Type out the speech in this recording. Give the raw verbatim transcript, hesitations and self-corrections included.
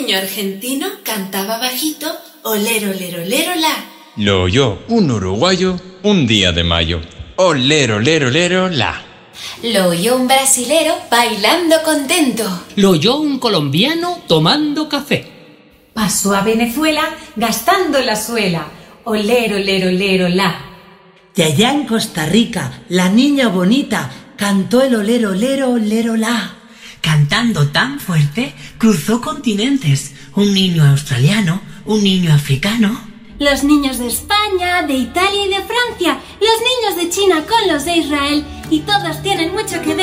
niño argentino cantaba bajito, olero, olero, olero, la. Lo oyó un uruguayo un día de mayo. Olero, olero, olero, la. Lo oyó un brasilero bailando contento. Lo oyó un colombiano tomando café. Pasó a Venezuela gastando la suela. Olero, olero, olero, la. Y allá en Costa Rica, la niña bonita cantó el olero, olero, olero, la. Cantando tan fuerte, cruzó continentes. Un niño australiano, un niño africano. Los niños de España, de Italia y de Francia. Los niños de China con los de Israel. Y todos tienen mucho que ver.